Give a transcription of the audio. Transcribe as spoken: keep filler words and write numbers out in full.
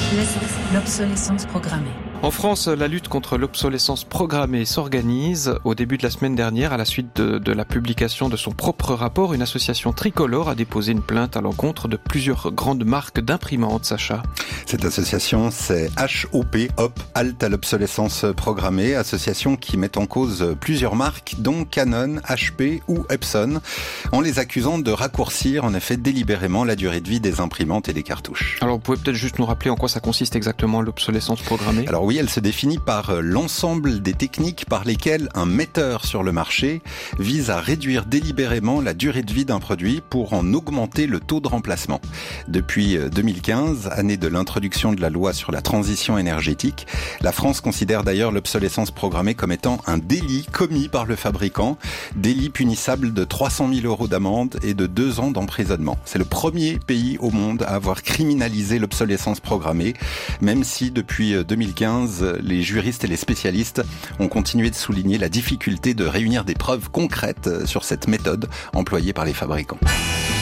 L'obsolescence programmée. En France, la lutte contre l'obsolescence programmée s'organise. Au début de la semaine dernière, à la suite de, de la publication de son propre rapport, une association tricolore a déposé une plainte à l'encontre de plusieurs grandes marques d'imprimantes, Sacha. Cette association, c'est H O P, Hop, Halte à l'obsolescence programmée, association qui met en cause plusieurs marques, dont Canon, H P ou Epson, en les accusant de raccourcir en effet délibérément la durée de vie des imprimantes et des cartouches. Alors, vous pouvez peut-être juste nous rappeler en quoi ça consiste exactement l'obsolescence programmée ? Alors oui, elle se définit par l'ensemble des techniques par lesquelles un metteur sur le marché vise à réduire délibérément la durée de vie d'un produit pour en augmenter le taux de remplacement. Depuis deux mille quinze, année de l'introduction de la loi sur la transition énergétique, la France considère d'ailleurs l'obsolescence programmée comme étant un délit commis par le fabricant, délit punissable de trois cent mille euros d'amende et de deux ans d'emprisonnement. C'est le premier pays au monde à avoir criminalisé l'obsolescence programmée, même si depuis deux mille quinze, les juristes et les spécialistes ont continué de souligner la difficulté de réunir des preuves concrètes sur cette méthode employée par les fabricants.